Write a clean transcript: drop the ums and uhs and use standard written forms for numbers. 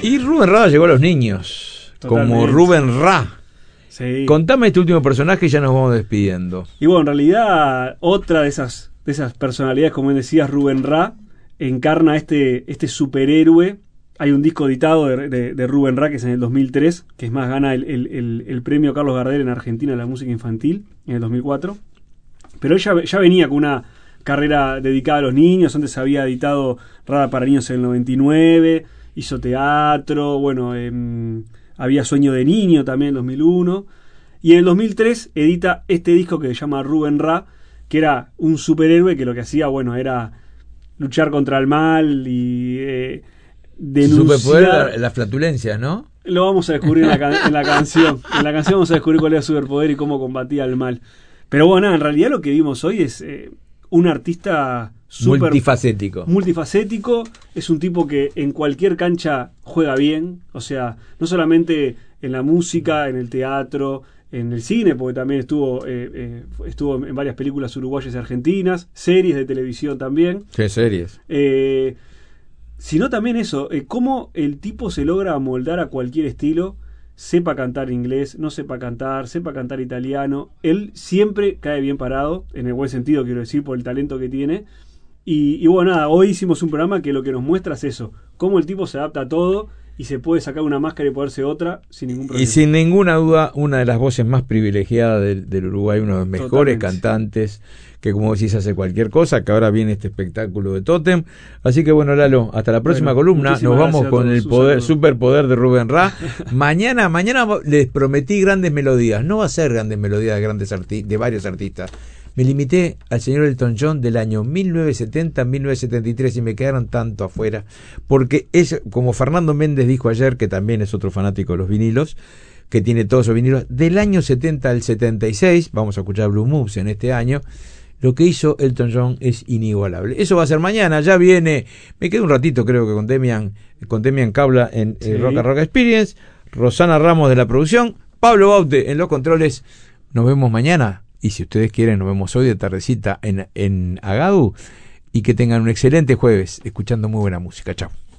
Y Rubén Rada llegó a los niños, totalmente, como Rubén Ra. Sí. Contame este último personaje y ya nos vamos despidiendo. Y bueno, en realidad, otra de esas personalidades, como decías, Rubén Ra, encarna este superhéroe. Hay un disco editado de Rubén Ra, que es en el 2003, que es más, gana el premio Carlos Gardel en Argentina de la música infantil, en el 2004. Pero ella ya venía con una carrera dedicada a los niños. Antes había editado Rada para niños en el 99, hizo teatro, bueno, había Sueño de niño también en el 2001. Y en el 2003 edita este disco que se llama Rubén Ra, que era un superhéroe que lo que hacía, bueno, era luchar contra el mal y denunciar. Superpoder, la flatulencia, ¿no? Lo vamos a descubrir en la canción. En la canción vamos a descubrir cuál era su superpoder y cómo combatía el mal. Pero bueno, en realidad lo que vimos hoy es un artista multifacético. Es un tipo que en cualquier cancha juega bien. O sea, no solamente en la música, en el teatro, en el cine, porque también estuvo en varias películas uruguayas y argentinas, series de televisión también. ¿Qué series? Sino también eso, cómo el tipo se logra amoldar a cualquier estilo, sepa cantar inglés, no sepa cantar italiano. Él siempre cae bien parado, en el buen sentido quiero decir, por el talento que tiene. Y bueno, nada, hoy hicimos un programa que lo que nos muestra es eso, cómo el tipo se adapta a todo y se puede sacar una máscara y ponerse otra sin ningún problema. Y sin ninguna duda, una de las voces más privilegiadas del Uruguay, uno de los mejores cantantes, que como decís hace cualquier cosa, que ahora viene este espectáculo de Tótem. Así que bueno, Lalo, hasta la próxima columna. Nos vamos con el superpoder de Rubén Ra. Mañana les prometí grandes melodías. No va a ser grandes melodías de varios artistas. Me limité al señor Elton John del año 1970-1973 y me quedaron tanto afuera, porque es, como Fernando Méndez dijo ayer, que también es otro fanático de los vinilos, que tiene todos esos vinilos, del año 70 al 76, vamos a escuchar Blue Moves en este año, lo que hizo Elton John es inigualable. Eso va a ser mañana, ya viene, me quedo un ratito creo que con Demian Cabla en Rock and Rock Experience, Rosana Ramos de la producción, Pablo Baute en los controles. Nos vemos mañana. Y si ustedes quieren, nos vemos hoy de tardecita en Agadu. Y que tengan un excelente jueves, escuchando muy buena música. Chao.